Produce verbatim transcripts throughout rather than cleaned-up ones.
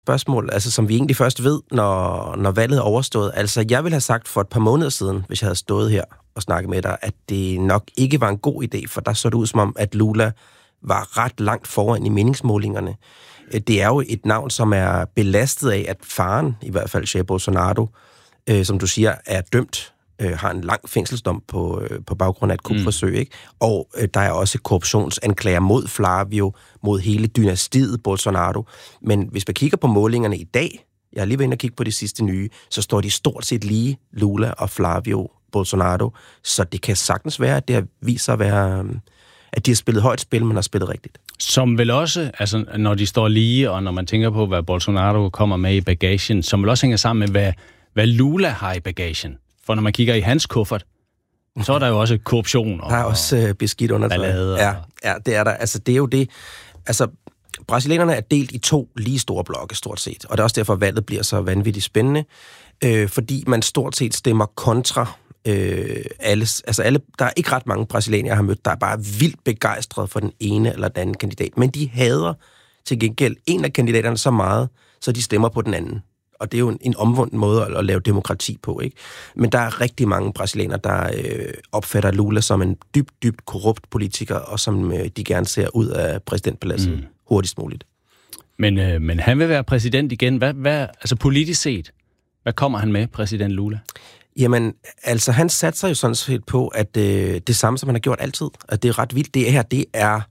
spørgsmål, altså som vi egentlig først ved, når, når valget er overstået. Altså, jeg ville have sagt for et par måneder siden, hvis jeg havde stået her og snakket med dig, at det nok ikke var en god idé, for der så det ud som om, at Lula var ret langt foran i meningsmålingerne. Det er jo et navn, som er belastet af, at faren, i hvert fald Jair Bolsonaro, øh, som du siger, er dømt, øh, har en lang fængselsdom på, øh, på baggrund af et kupforsøg, ikke? Og øh, der er også korruptionsanklager mod Flavio, mod hele dynastiet Bolsonaro. Men hvis man kigger på målingerne i dag, jeg er lige ved inde og kigge på de sidste nye, så står de stort set lige, Lula og Flavio Bolsonaro. Så det kan sagtens være, at det har vist sig at være, at de har spillet højt spil, men har spillet rigtigt. Som vel også, altså når de står lige, og når man tænker på, hvad Bolsonaro kommer med i bagagen, som vel også hænger sammen med, hvad, hvad Lula har i bagagen. For når man kigger i hans kuffert, så er der jo også korruption. Og, der er også øh, beskidt under ballade. Ja, ja, det er der. Altså, det er jo det. Altså, brasilianerne er delt i to lige store blokke, stort set. Og det er også derfor, at valget bliver så vanvittigt spændende. Øh, fordi man stort set stemmer kontra øh, alles. Altså, alle, der er ikke ret mange brasilianere, jeg har mødt, der er bare vildt begejstret for den ene eller den anden kandidat. Men de hader til gengæld en af kandidaterne så meget, så de stemmer på den anden. Og det er jo en, en omvendt måde at, at lave demokrati på, ikke? Men der er rigtig mange brasilianere, der øh, opfatter Lula som en dybt, dybt korrupt politiker, og som øh, de gerne ser ud af præsidentpaladset mm. hurtigst muligt. Men, øh, men han vil være præsident igen. Hvad, hvad, altså politisk set, hvad kommer han med, præsident Lula? Jamen, altså han satser jo sådan set på, at øh, det samme, som han har gjort altid, at det er ret vildt. Det her, det er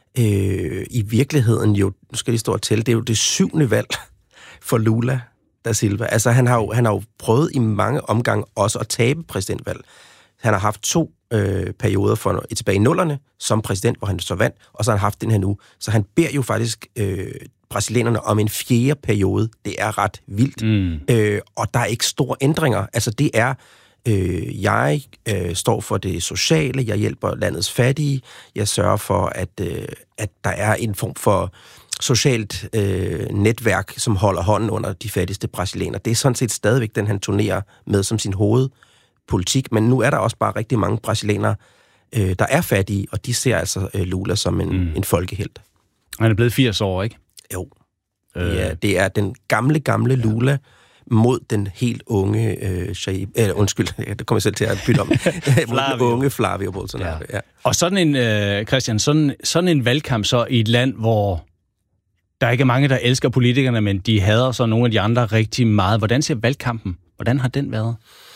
øh, i virkeligheden jo, nu skal jeg lige stå og tælle, det er jo det syvende valg for Lula da Silva. Altså, han har, jo, han har jo prøvet i mange omgange også at tabe præsidentvalg. Han har haft to øh, perioder for et tilbage i nullerne som præsident, hvor han så vandt, og så har han haft den her nu. Så han beder jo faktisk øh, brasilianerne om en fjerde periode. Det er ret vildt. Mm. Øh, og der er ikke store ændringer. Altså, det er, øh, jeg øh, står for det sociale, jeg hjælper landets fattige, jeg sørger for, at, øh, at der er en form for socialt øh, netværk, som holder hånden under de fattigste brasilianere. Det er sådan set stadigvæk den, han turnerer med som sin hovedpolitik, men nu er der også bare rigtig mange brasilianere, øh, der er fattige, og de ser altså øh, Lula som en, mm. en folkehelt. Han er blevet firs år, ikke? Jo. Øh. Ja, det er den gamle, gamle Lula ja. mod den helt unge, øh, Jair, øh, undskyld, det kommer jeg selv til at bytte om, mod den unge Flavio Bolsonaro. Ja. Ja. Og sådan en, øh, Christian, sådan, sådan en valgkamp så i et land, hvor der er ikke mange, der elsker politikerne, men de hader så nogle af de andre rigtig meget. Hvordan ser valgkampen? Hvordan har den været?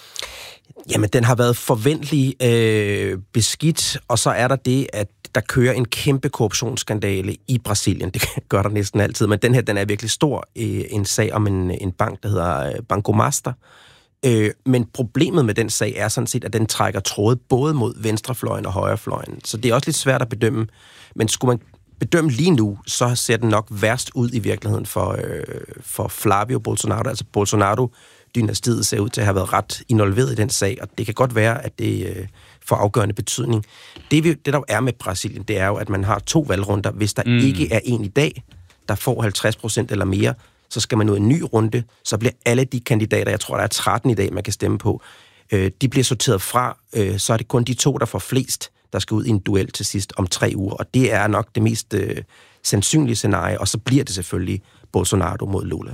Jamen, den har været forventelig øh, beskidt, og så er der det, at der kører en kæmpe korruptionsskandale i Brasilien. Det gør der næsten altid, men den her, den er virkelig stor. Øh, en sag om en, en bank, der hedder Banco Master. Øh, men problemet med den sag er sådan set, at den trækker tråde både mod venstrefløjen og højrefløjen. Så det er også lidt svært at bedømme. Men skulle man bedømme lige nu, så ser den nok værst ud i virkeligheden for, øh, for Flavio Bolsonaro. Altså Bolsonaro-dynastiet ser ud til at have været ret involveret i den sag, og det kan godt være, at det øh, får afgørende betydning. Det, vi, det, der er med Brasilien, det er jo, at man har to valgrunder. Hvis der mm. ikke er en i dag, der får halvtreds procent eller mere, så skal man ud i en ny runde, så bliver alle de kandidater, jeg tror, der er tretten i dag, man kan stemme på, øh, de bliver sorteret fra, øh, så er det kun de to, der får flest, der skal ud i en duel til sidst om tre uger, og det er nok det mest øh, sandsynlige scenarie, og så bliver det selvfølgelig Bolsonaro mod Lula.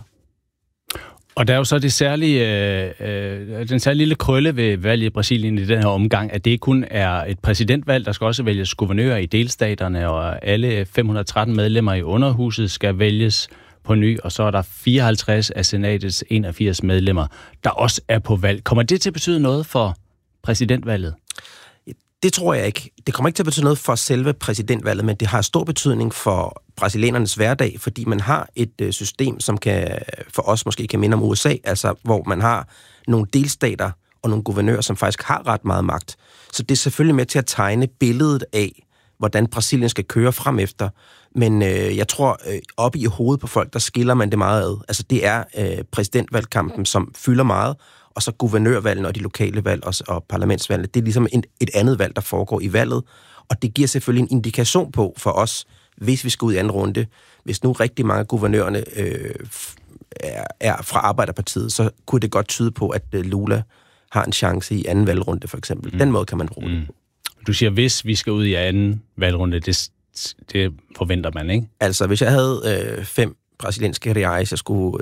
Og der er jo så det særlige, øh, øh, den særlige lille krølle ved valget i Brasilien i den her omgang, at det kun er et præsidentvalg, der skal også vælges guvernører i delstaterne, og alle fem hundrede og tretten medlemmer i underhuset skal vælges på ny, og så er der fireoghalvtreds af senatets enogfirs medlemmer, der også er på valg. Kommer det til at betyde noget for præsidentvalget? Det tror jeg ikke. Det kommer ikke til at betyde noget for selve præsidentvalget, men det har stor betydning for brasilianernes hverdag, fordi man har et øh, system, som kan for os måske kan minde om U S A, altså hvor man har nogle delstater og nogle guvernører, som faktisk har ret meget magt. Så det er selvfølgelig med til at tegne billedet af, hvordan Brasilien skal køre frem efter. Men øh, jeg tror, øh, oppe i hovedet på folk, der skiller man det meget ad. Altså det er øh, præsidentvalgkampen, som fylder meget, og så guvernørvalgene og de lokale valg og, og parlamentsvalgene. Det er ligesom en, et andet valg, der foregår i valget, og det giver selvfølgelig en indikation på for os, hvis vi skal ud i anden runde. Hvis nu rigtig mange af guvernørerne øh, er, er fra Arbejderpartiet, så kunne det godt tyde på, at øh, Lula har en chance i anden valgrunde, for eksempel. Mm. Den måde kan man bruge mm. det på. Du siger, hvis vi skal ud i anden valgrunde, det, det forventer man, ikke? Altså, hvis jeg havde øh, fem brasilianske reais, jeg skulle